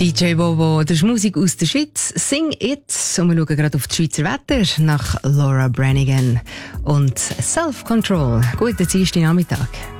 DJ Bobo, das ist Musik aus der Schweiz. Sing It. Und wir schauen gerade auf das Schweizer Wetter nach Laura Branigan und Self Control. Guten Dienstag Nachmittag.